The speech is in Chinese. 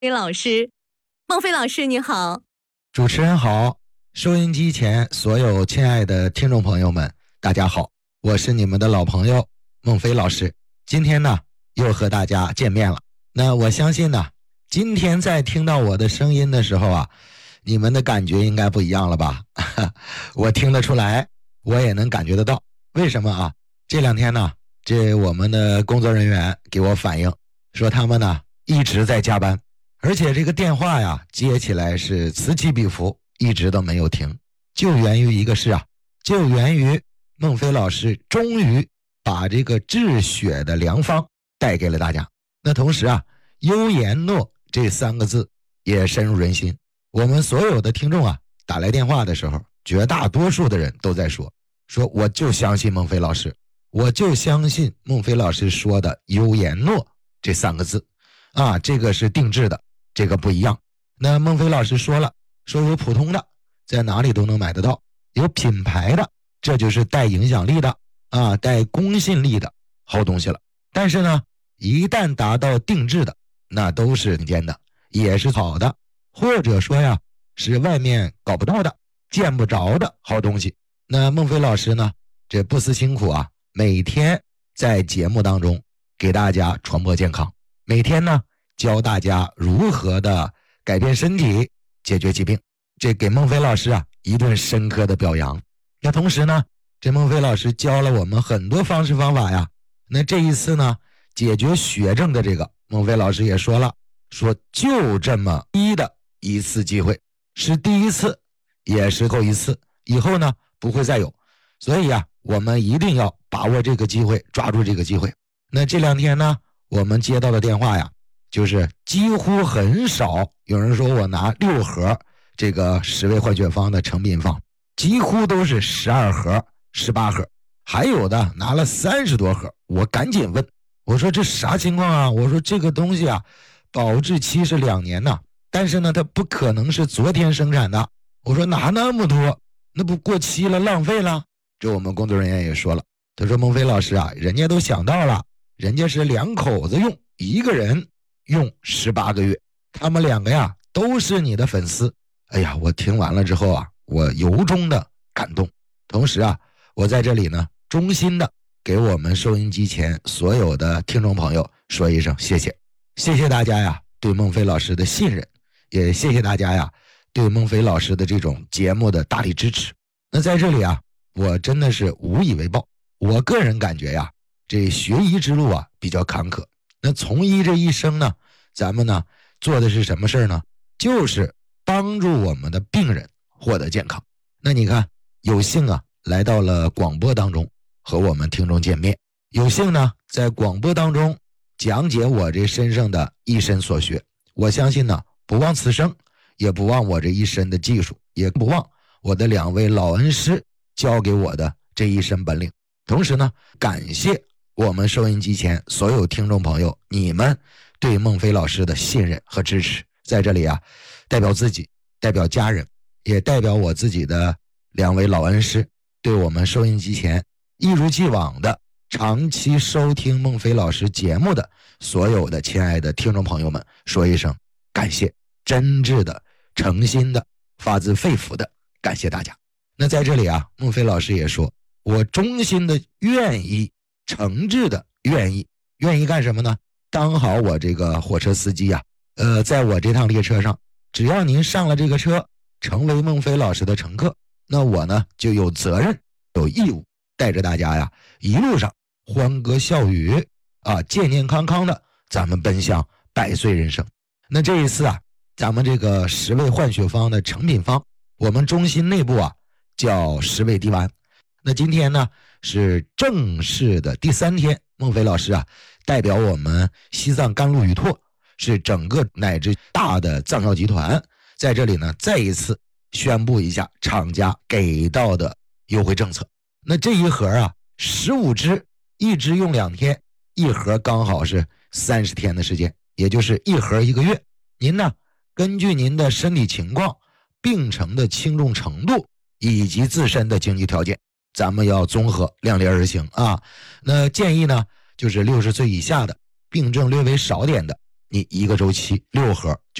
飞老师，孟非老师你好。 主持人好，收音机前所有亲爱的听众朋友们，大家好，我是你们的老朋友孟非老师。今天呢，又和大家见面了。那我相信呢，今天在听到我的声音的时候啊，你们的感觉应该不一样了吧？我听得出来，我也能感觉得到。为什么啊？这两天呢，我们的工作人员给我反映说，他们呢一直在加班，而且这个电话呀接起来是此起彼伏，一直都没有停。就源于一个事啊，就源于孟非老师终于把这个治血的良方带给了大家。那同时啊，优言诺这3个字也深入人心。我们所有的听众啊，打来电话的时候，绝大多数的人都在说我就相信孟非老师，我就相信孟非老师说的优言诺这3个字啊，这个是定制的，这个不一样。那孟非老师说了，说有普通的，在哪里都能买得到，有品牌的，这就是带影响力的啊，带公信力的好东西了。但是呢，一旦达到定制的，那都是顶尖的，也是好的，或者说呀，是外面搞不到的，见不着的好东西。那孟非老师呢，这不辞辛苦啊，每天在节目当中给大家传播健康，每天呢教大家如何的改变身体，解决疾病，这给孟非老师啊一顿深刻的表扬。那同时呢，这孟非老师教了我们很多方式方法呀。那这一次呢，解决血症的这个，孟非老师也说了，说就这么一次机会，是第一次，也是后一次，以后呢不会再有。所以啊，我们一定要把握这个机会，抓住这个机会。那这2天呢，我们接到的电话呀，就是几乎很少有人说我拿6盒这个10味换血方的成品方，几乎都是12盒、18盒，还有的拿了30多盒。我赶紧问，我说这啥情况啊？我说这个东西啊，保质期是2年呢，但是呢，它不可能是昨天生产的。我说拿那么多，那不过期了，浪费了。这我们工作人员也说了，他说孟非老师啊，人家都想到了，人家是2口子用，一个人用18个月，他们2个呀都是你的粉丝。哎呀，我听完了之后啊，我由衷的感动。同时啊，我在这里呢，衷心的给我们收音机前所有的听众朋友说一声谢谢，谢谢大家呀对孟非老师的信任，也谢谢大家呀对孟非老师的这种节目的大力支持。那在这里啊，我真的是无以为报。我个人感觉呀，这学医之路啊比较坎坷。那从医这一生呢，咱们呢做的是什么事呢？就是帮助我们的病人获得健康。那你看，有幸啊来到了广播当中和我们听众见面，有幸呢在广播当中讲解我这身上的一身所学。我相信呢，不忘此生，也不忘我这一身的技术，也不忘我的2位老恩师教给我的这一身本领。同时呢，感谢我们收音机前所有听众朋友，你们对孟非老师的信任和支持。在这里啊，代表自己，代表家人，也代表我自己的2位老恩师，对我们收音机前一如既往的长期收听孟非老师节目的所有的亲爱的听众朋友们说一声感谢，真挚的、诚心的、发自肺腑的感谢大家。那在这里啊，孟非老师也说，我衷心的愿意，诚挚的愿意干什么呢？当好我这个火车司机啊，在我这趟列车上，只要您上了这个车，成为孟非老师的乘客，那我呢就有责任有义务带着大家呀一路上欢歌笑语啊，健健康康的咱们奔向100岁人生。那这一次啊，咱们这个10味换血方的成品方，我们中心内部啊叫10味滴丸。那今天呢是正式的第3天，孟非老师啊代表我们西藏甘露与拓，是整个乃至大的藏药集团，在这里呢再一次宣布一下厂家给到的优惠政策。那这一盒啊15支，一支用2天，一盒刚好是30天的时间，也就是1盒1个月。您呢根据您的身体情况、病程的轻重程度以及自身的经济条件，咱们要综合量力而行啊。那建议呢就是60岁以下的，病症略微少点的， 你一个周期6盒